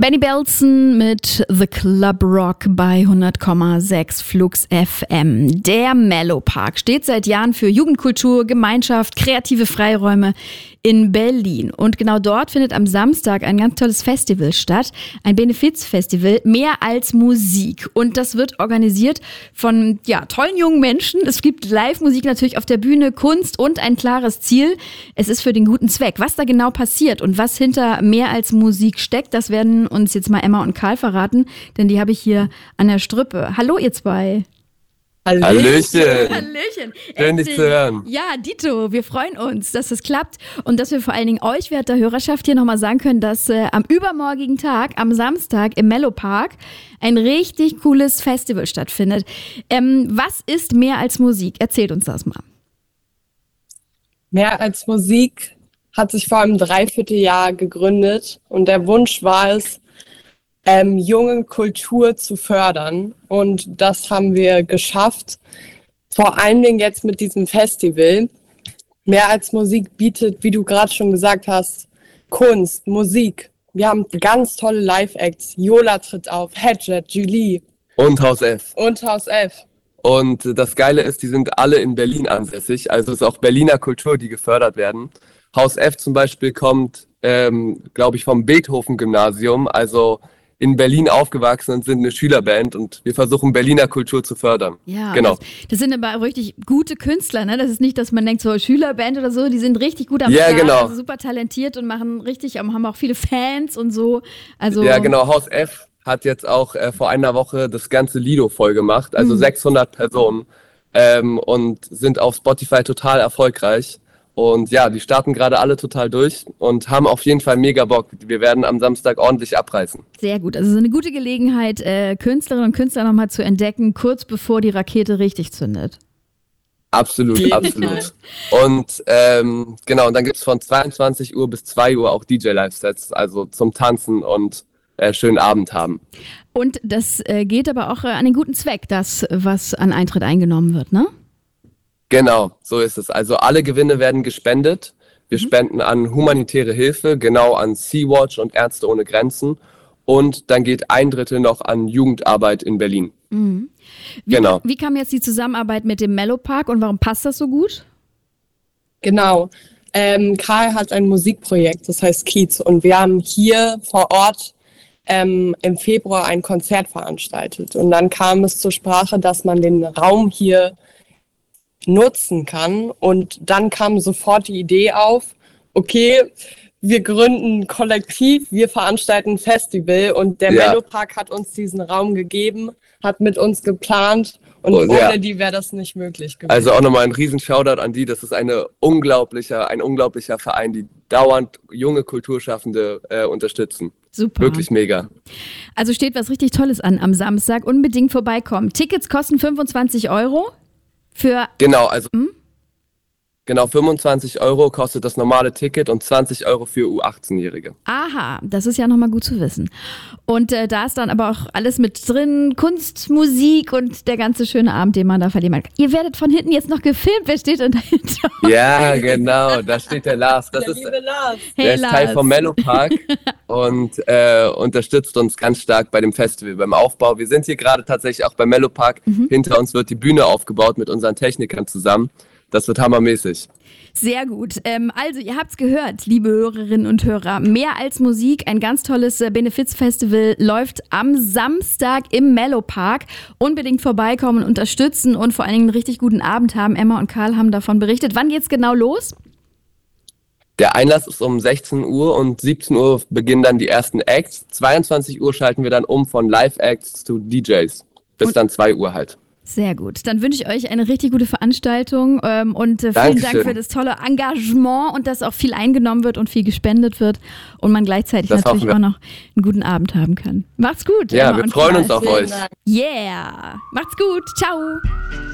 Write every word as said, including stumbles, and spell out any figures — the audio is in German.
Benny Belson mit The Club Rock bei hundert Komma sechs Flux F M. Der Mellopark steht seit Jahren für Jugendkultur, Gemeinschaft, kreative Freiräume in Berlin. Und genau dort findet am Samstag ein ganz tolles Festival statt. Ein Benefizfestival, mehr als Musik. Und das wird organisiert von ja, tollen jungen Menschen. Es gibt Live-Musik natürlich auf der Bühne, Kunst und ein klares Ziel. Es ist für den guten Zweck. Was da genau passiert und was hinter mehr als Musik steckt, das werden uns jetzt mal Emma und Karl verraten, denn die habe ich hier an der Strippe. Hallo ihr zwei. Hallöchen. Hallöchen. Schön, dich zu hören. Ja, Dito, wir freuen uns, dass das klappt und dass wir vor allen Dingen euch, wert der Hörerschaft, hier nochmal sagen können, dass äh, am übermorgigen Tag, am Samstag im Mellopark, ein richtig cooles Festival stattfindet. Ähm, was ist mehr als Musik? Erzählt uns das mal. Mehr als Musik hat sich vor einem Dreivierteljahr gegründet und der Wunsch war es, ähm, junge Kultur zu fördern. Und das haben wir geschafft, vor allen Dingen jetzt mit diesem Festival. Mehr als Musik bietet, wie du gerade schon gesagt hast, Kunst, Musik. Wir haben ganz tolle Live-Acts. Yola tritt auf, Hedget, Julie. Und Haus F. Und Haus F. Und das Geile ist, die sind alle in Berlin ansässig. Also es ist auch Berliner Kultur, die gefördert werden. Haus F zum Beispiel kommt, ähm, glaube ich, vom Beethoven-Gymnasium, also in Berlin aufgewachsen und sind eine Schülerband und wir versuchen Berliner Kultur zu fördern. Ja, genau. Das, das sind aber richtig gute Künstler, ne? Das ist nicht, dass man denkt, so Schülerband oder so, die sind richtig gut am Ja, Start, genau. also super talentiert und machen richtig, haben auch viele Fans und so. Also Ja, genau. Haus F hat jetzt auch äh, vor einer Woche das ganze Lido voll gemacht, also mhm. sechshundert Personen ähm, und sind auf Spotify total erfolgreich. Und ja, die starten gerade alle total durch und haben auf jeden Fall mega Bock. Wir werden am Samstag ordentlich abreißen. Sehr gut. Also es ist eine gute Gelegenheit, äh, Künstlerinnen und Künstler nochmal zu entdecken, kurz bevor die Rakete richtig zündet. Absolut, absolut. Und ähm, genau, und dann gibt es von zweiundzwanzig Uhr bis zwei Uhr auch D J-Live-Sets, also zum Tanzen und äh, schönen Abend haben. Und das äh, geht aber auch äh, an den guten Zweck, das, was an Eintritt eingenommen wird, ne? Genau, so ist es. Also alle Gewinne werden gespendet. Wir mhm. spenden an humanitäre Hilfe, genau an Sea-Watch und Ärzte ohne Grenzen. Und dann geht ein Drittel noch an Jugendarbeit in Berlin. Mhm. Wie, genau. Wie kam jetzt die Zusammenarbeit mit dem Mellopark und warum passt das so gut? Genau. Ähm, Karl hat ein Musikprojekt, das heißt Kiez. Und wir haben hier vor Ort ähm, im Februar ein Konzert veranstaltet. Und dann kam es zur Sprache, dass man den Raum hier nutzen kann und dann kam sofort die Idee auf, okay, wir gründen ein Kollektiv, wir veranstalten ein Festival und der ja. Mellopark hat uns diesen Raum gegeben, hat mit uns geplant und oh, ohne ja. die wäre das nicht möglich gewesen. Also auch nochmal ein riesen Shoutout an die, das ist eine unglaublicher, ein unglaublicher Verein, die dauernd junge Kulturschaffende äh, unterstützen. Super. Wirklich mega. Also steht was richtig Tolles an am Samstag, unbedingt vorbeikommen. Tickets kosten fünfundzwanzig Euro. Für genau, also hm? genau fünfundzwanzig Euro kostet das normale Ticket und zwanzig Euro für U achtzehn-Jährige. Aha, das ist ja nochmal gut zu wissen. Und äh, da ist dann aber auch alles mit drin, Kunst, Musik und der ganze schöne Abend, den man da verlieren kann. Ihr werdet von hinten jetzt noch gefilmt, wer steht denn dahinter? Ja, genau, da steht der Lars. Das der ist, liebe Lars. Der hey, ist Lars. Teil vom Mellopark und äh, unterstützt uns ganz stark bei dem Festival, beim Aufbau. Wir sind hier gerade tatsächlich auch beim Mellopark. Mhm. Hinter uns wird die Bühne aufgebaut mit unseren Technikern zusammen. Das wird hammermäßig. Sehr gut. Ähm, also, ihr habt's gehört, liebe Hörerinnen und Hörer. Mehr als Musik, ein ganz tolles äh, Benefizfestival läuft am Samstag im Mellopark. Unbedingt vorbeikommen, unterstützen und vor allen Dingen einen richtig guten Abend haben. Emma und Karl haben davon berichtet. Wann geht's genau los? Der Einlass ist um sechzehn Uhr und siebzehn Uhr beginnen dann die ersten Acts. zweiundzwanzig Uhr schalten wir dann um von Live-Acts zu D Js. Bis und dann zwei Uhr halt. Sehr gut. Dann wünsche ich euch eine richtig gute Veranstaltung ähm, und äh, vielen Dank für das tolle Engagement und dass auch viel eingenommen wird und viel gespendet wird und man gleichzeitig das natürlich auch noch einen guten Abend haben kann. Macht's gut. Ja, wir freuen uns auf euch. Yeah. Macht's gut. Ciao.